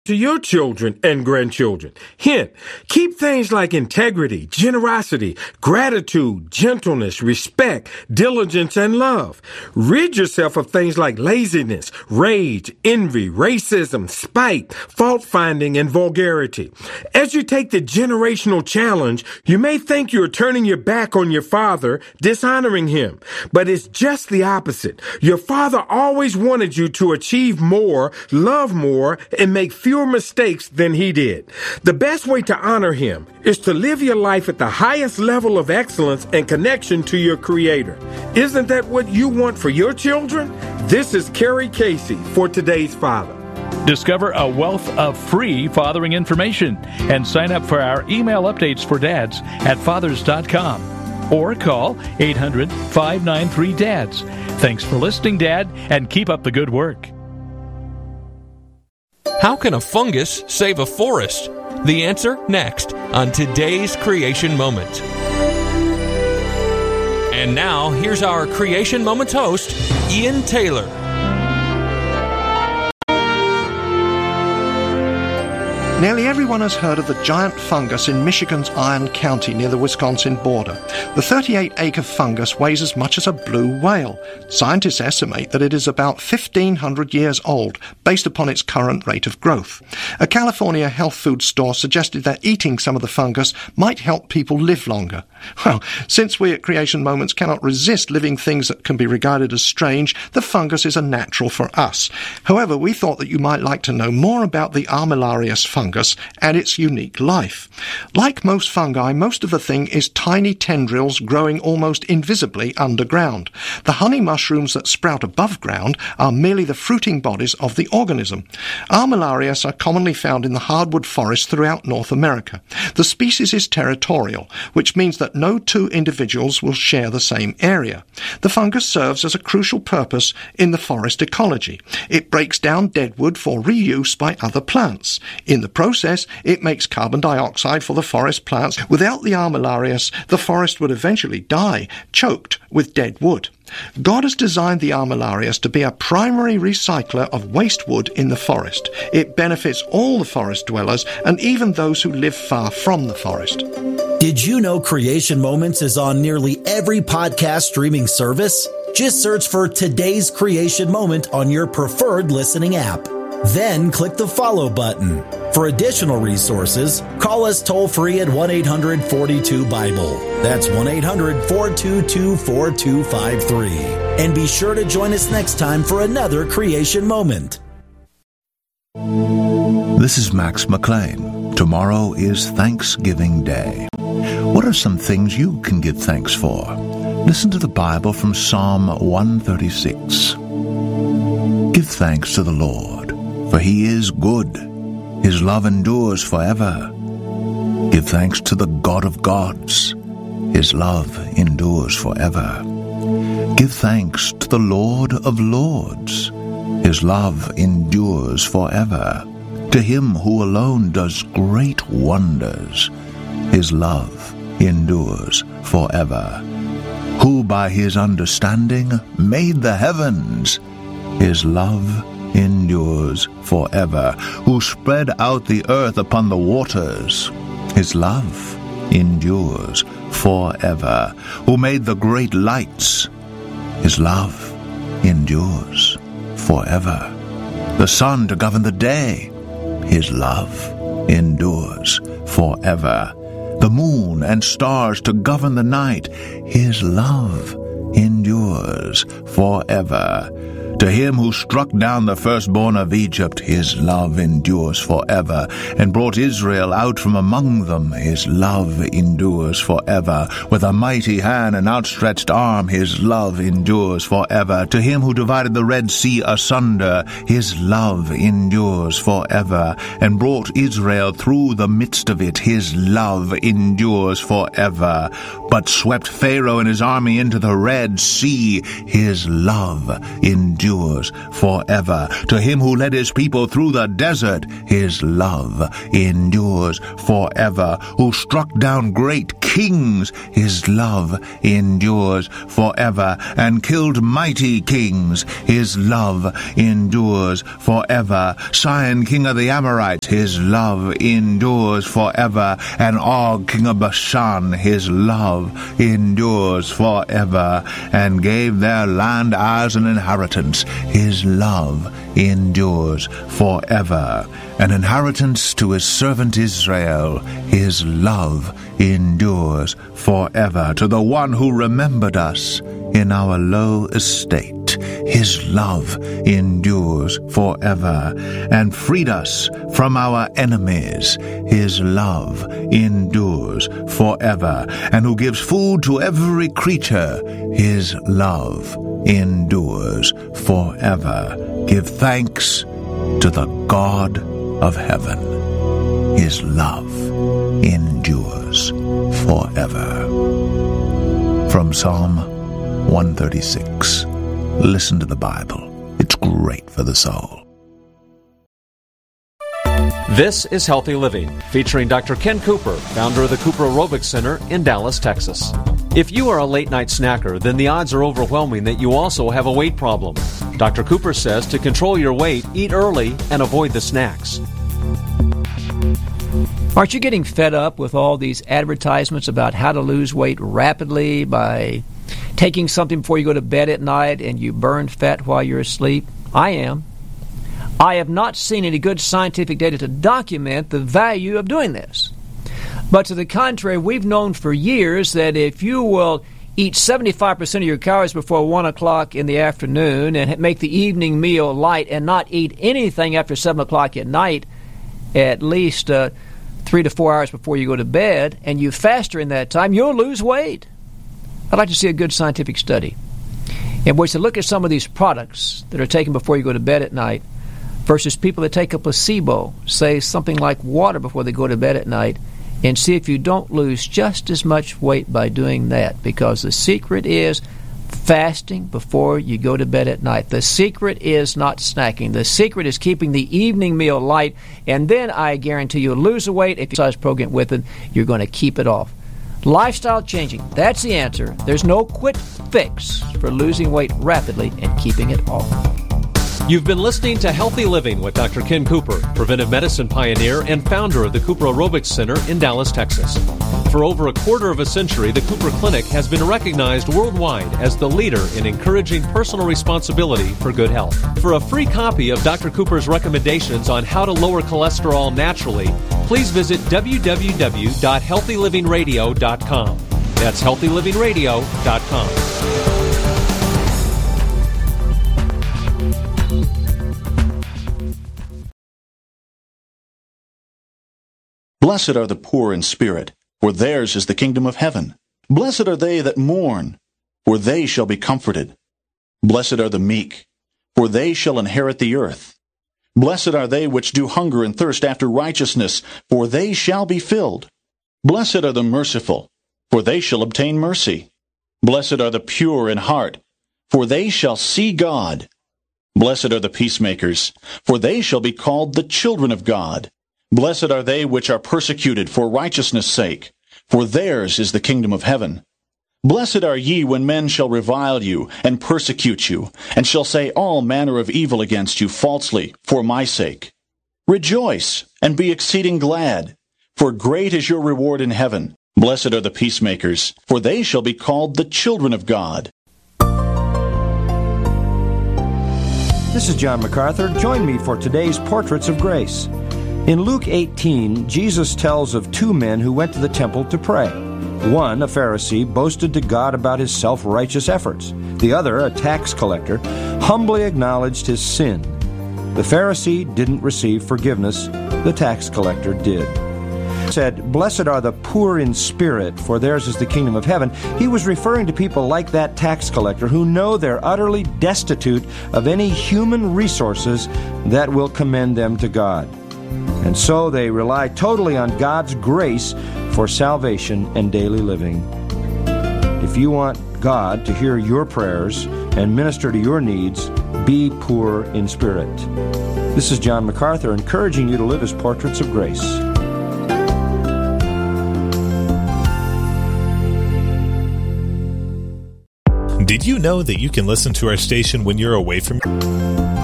to your children and grandchildren. Hint, keep things like integrity, generosity, gratitude, gentleness, respect, diligence, and love. Rid yourself of things like laziness, rage, envy, racism, spite, fault-finding, and vulgarity. As you take the generational challenge, you may think you're turning your back on your father, dishonoring him. But it's just the opposite. Your father always wanted you to achieve more, love more, and make fewer mistakes than he did. The best way to honor him is to live your life at the highest level of excellence and connection to your Creator. Isn't that what you want for your children? This is Kerry Casey for Today's Father. Discover a wealth of free fathering information and sign up for our email updates for dads at fathers.com or call 800-593-DADS. Thanks for listening, Dad, and keep up the good work. How can a fungus save a forest? The answer next on Today's Creation Moment. And now, here's our Creation Moments host, Ian Taylor. Nearly everyone has heard of the giant fungus in Michigan's Iron County near the Wisconsin border. The 38-acre fungus weighs as much as a blue whale. Scientists estimate that it is about 1,500 years old, based upon its current rate of growth. A California health food store suggested that eating some of the fungus might help people live longer. Well, since we at Creation Moments cannot resist living things that can be regarded as strange, the fungus is a natural for us. However, we thought that you might like to know more about the Armillarius fungus and its unique life. Like most fungi, most of the thing is tiny tendrils growing almost invisibly underground. The honey mushrooms that sprout above ground are merely the fruiting bodies of the organism. Armillarius are commonly found in the hardwood forests throughout North America. The species is territorial, which means that no two individuals will share the same area. The fungus serves as a crucial purpose in the forest ecology. It breaks down dead wood for reuse by other plants. In the process, it makes carbon dioxide for the forest plants. Without the Armillarius, the forest would eventually die, choked with dead wood. God has designed the Armillarius to be a primary recycler of waste wood in the forest. It benefits all the forest dwellers and even those who live far from the forest. Did you know Creation Moments is on nearly every podcast streaming service? Just search for Today's Creation Moment on your preferred listening app. Then click the follow button. For additional resources, call us toll-free at 1-800-42-BIBLE. That's 1-800-422-4253. And be sure to join us next time for another Creation Moment. This is Max McLean. Tomorrow is Thanksgiving Day. What are some things you can give thanks for? Listen to the Bible from Psalm 136. Give thanks to the Lord, for he is good. His love endures forever. Give thanks to the God of gods. His love endures forever. Give thanks to the Lord of lords. His love endures forever. To him who alone does great wonders. His love endures forever. Who by his understanding made the heavens. His love endures forever. Who spread out the earth upon the waters. His love endures forever. Who made the great lights. His love endures forever. The sun to govern the day. His love endures forever. The moon and stars to govern the night. His love endures forever. To him who struck down the firstborn of Egypt, his love endures forever, and brought Israel out from among them, his love endures forever. With a mighty hand and outstretched arm, his love endures forever. To him who divided the Red Sea asunder, his love endures forever, and brought Israel through the midst of it, his love endures forever. But swept Pharaoh and his army into the Red Sea, his love endures forever. To him who led his people through the desert, his love endures forever. Who struck down great kings, his love endures forever. And killed mighty kings, his love endures forever. Sihon, king of the Amorites, his love endures forever. And Og, king of Bashan, his love endures forever. And gave their land as an inheritance, his love endures forever. An inheritance to his servant Israel, his love endures forever. To the one who remembered us in our low estate, his love endures forever. And freed us from our enemies, his love endures forever. And who gives food to every creature, his love endures forever. Give thanks to the God of heaven. His love endures forever. From Psalm 136. Listen to the Bible. It's great for the soul. This is Healthy Living, featuring Dr. Ken Cooper, founder of the Cooper Aerobics Center in Dallas, Texas. If you are a late-night snacker, then the odds are overwhelming that you also have a weight problem. Dr. Cooper says to control your weight, eat early and avoid the snacks. Aren't you getting fed up with all these advertisements about how to lose weight rapidly by taking something before you go to bed at night and you burn fat while you're asleep? I am. I have not seen any good scientific data to document the value of doing this. But to the contrary, we've known for years that if you will eat 75% of your calories before 1 o'clock in the afternoon and make the evening meal light and not eat anything after 7 o'clock at night, at least 3 to 4 hours before you go to bed, and you fast during that time, you'll lose weight. I'd like to see a good scientific study in which to look at some of these products that are taken before you go to bed at night versus people that take a placebo, say something like water before they go to bed at night, and see if you don't lose just as much weight by doing that, because the secret is fasting before you go to bed at night. The secret is not snacking. The secret is keeping the evening meal light, and then I guarantee you'll lose the weight. If you exercise program with it, you're going to keep it off. Lifestyle changing, that's the answer. There's no quick fix for losing weight rapidly and keeping it off. You've been listening to Healthy Living with Dr. Ken Cooper, preventive medicine pioneer and founder of the Cooper Aerobics Center in Dallas, Texas. For over a quarter of a century, the Cooper Clinic has been recognized worldwide as the leader in encouraging personal responsibility for good health. For a free copy of Dr. Cooper's recommendations on how to lower cholesterol naturally, please visit www.healthylivingradio.com. That's healthylivingradio.com. Blessed are the poor in spirit, for theirs is the kingdom of heaven. Blessed are they that mourn, for they shall be comforted. Blessed are the meek, for they shall inherit the earth. Blessed are they which do hunger and thirst after righteousness, for they shall be filled. Blessed are the merciful, for they shall obtain mercy. Blessed are the pure in heart, for they shall see God. Blessed are the peacemakers, for they shall be called the children of God. Blessed are they which are persecuted for righteousness' sake, for theirs is the kingdom of heaven. Blessed are ye when men shall revile you, and persecute you, and shall say all manner of evil against you falsely, for my sake. Rejoice, and be exceeding glad, for great is your reward in heaven. Blessed are the peacemakers, for they shall be called the children of God. This is John MacArthur. Join me for today's Portraits of Grace. In Luke 18, Jesus tells of two men who went to the temple to pray. One, a Pharisee, boasted to God about his self-righteous efforts. The other, a tax collector, humbly acknowledged his sin. The Pharisee didn't receive forgiveness. The tax collector did. He said, "Blessed are the poor in spirit, for theirs is the kingdom of heaven." He was referring to people like that tax collector who know they're utterly destitute of any human resources that will commend them to God. And so they rely totally on God's grace for salvation and daily living. If you want God to hear your prayers and minister to your needs, be poor in spirit. This is John MacArthur encouraging you to live as portraits of grace. Did you know that you can listen to our station when you're away from